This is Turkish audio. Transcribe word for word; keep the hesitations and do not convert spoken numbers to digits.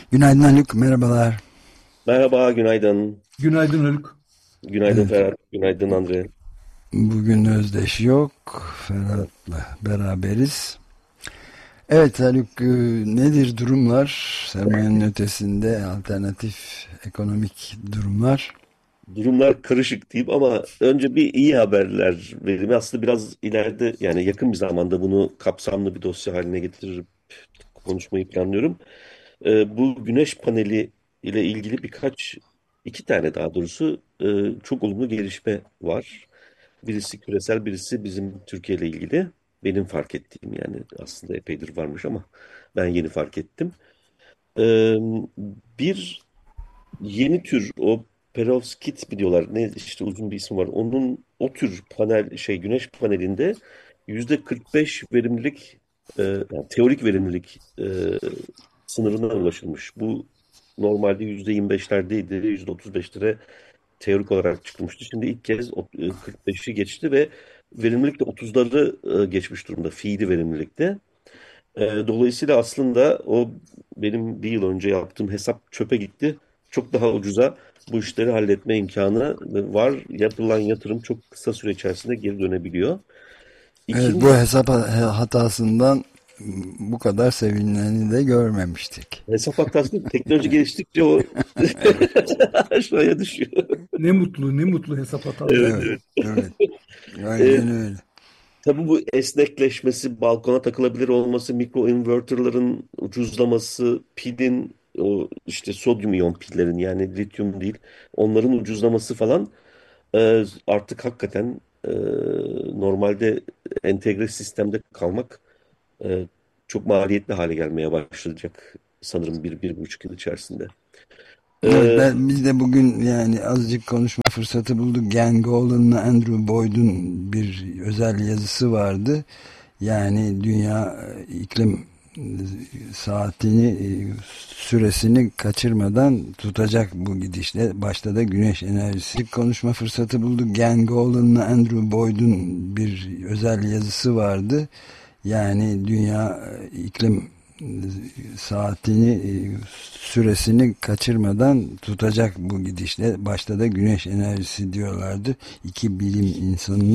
Günaydın Haluk, merhabalar. Merhaba, günaydın. Günaydın Haluk. Günaydın Evet, Ferhat, günaydın Andre. bugün Özdeş yok, Ferhat'la beraberiz. Evet Haluk, e, nedir durumlar? Sermayenin ötesinde alternatif ekonomik durumlar. Durumlar karışık diyeyim ama önce bir iyi haberler vereyim. Aslında biraz ileride yani yakın bir zamanda bunu kapsamlı bir dosya haline getirip konuşmayı planlıyorum. Ee, bu güneş paneli ile ilgili birkaç, iki tane daha doğrusu e, çok olumlu gelişme var. Birisi küresel, birisi bizim Türkiye ile ilgili. Benim fark ettiğim yani aslında epeydir varmış ama ben yeni fark ettim. Ee, bir yeni tür o perovskit mi diyorlar ne işte uzun bir isim var. Onun o tür panel şey güneş panelinde yüzde kırk beş verimlilik e, yani teorik verimlilik e, sınırına ulaşılmış. Bu normalde yüzde yirmi beşlerdeydi, yüzde otuz beşlere teorik olarak çıkmıştı. Şimdi ilk kez o- e, kırk beşi geçti ve verimlilik de otuzları e, geçmiş durumda fiili verimlilikte. E, dolayısıyla aslında o benim bir yıl önce yaptığım hesap çöpe gitti. Çok daha ucuza bu işleri halletme imkanı var. Yapılan yatırım çok kısa süre içerisinde geri dönebiliyor. Evet, bu İkinci hesap hatasından bu kadar sevineni de görmemiştik. hesap hatası teknoloji geliştikçe o aşağıya düşüyor. Ne mutlu, ne mutlu hesap hataları. Evet, Evet, evet. evet, E, aynen öyle. tabii bu esnekleşmesi, balkona takılabilir olması, mikro inverterların ucuzlaması, pilin o işte sodyum iyon pillerin yani lityum değil, onların ucuzlaması falan e, artık hakikaten e, normalde entegre sistemde kalmak e, çok maliyetli hale gelmeye başlayacak sanırım bir, bir buçuk yıl içerisinde. Evet, E, ben, biz de bugün yani azıcık konuşma fırsatı bulduk. Gan Golan'la Andrew Boyd'un bir özel yazısı vardı. Yani dünya e, iklim e, saatini e, süresini kaçırmadan tutacak bu gidişle. Başta da güneş enerjisi konuşma fırsatı bulduk. Gan Golan'la Andrew Boyd'un bir özel yazısı vardı. Yani dünya e, iklim e, saatini e, süresini kaçırmadan tutacak bu gidişle. Başta da güneş enerjisi diyorlardı. İki bilim insanının